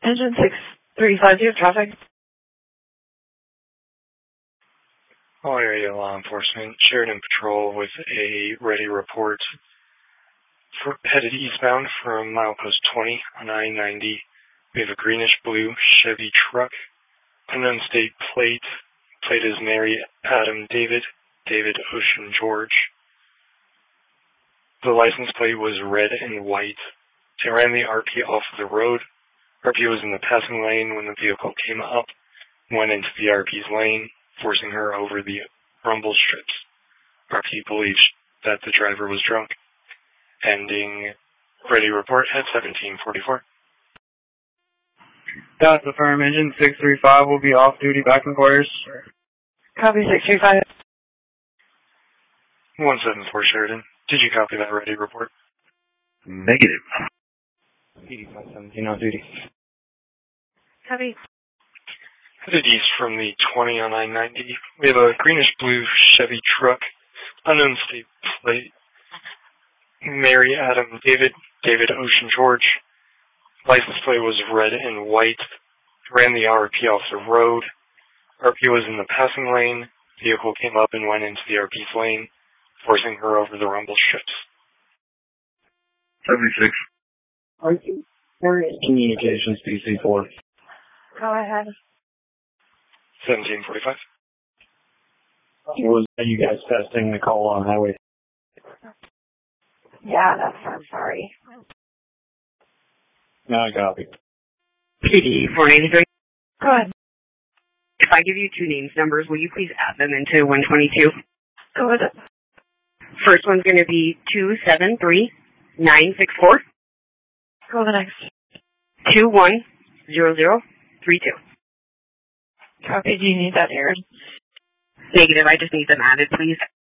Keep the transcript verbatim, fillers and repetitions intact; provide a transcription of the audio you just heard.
Engine six three five, do you have traffic? All area law enforcement, Sheridan Patrol with a ready report. For, headed eastbound from milepost twenty on I ninety. We have a greenish-blue Chevy truck, unknown state plate. Plate is Mary Adam David, David Ocean George. The license plate was red and white. They ran the R P off the road. R P was in the passing lane when the vehicle came up, went into the R P's lane, forcing her over the rumble strips. R P believes that the driver was drunk. Ending ready report at seventeen forty-four. That's the firm. Engine six three five will be off duty back in quarters. Copy six three five. one seven four Sheridan. Did you copy that ready report? Negative. eighty-five seventeen on duty. Copy. Headed east from the twenty on I ninety. We have a greenish-blue Chevy truck, unknown state plate. Mary Adam David, David Ocean George. License plate was red and white. Ran the R P off the road. R P was in the passing lane. Vehicle came up and went into the R P's lane, forcing her over the rumble strips. seventy-six. R P. Communications P C four. Go ahead. seventeen forty-five. Was you guys testing the call on highway? Yeah, that's, I'm sorry. No, I copy. P D four eighty-three. Go ahead. If I give you two names numbers, will you please add them into one twenty-two? Go with it. First one's going to be two seven three nine six four. Go with the next. two one zero zero three two. Copy. Do you need that aired? Negative. I just need them added, please.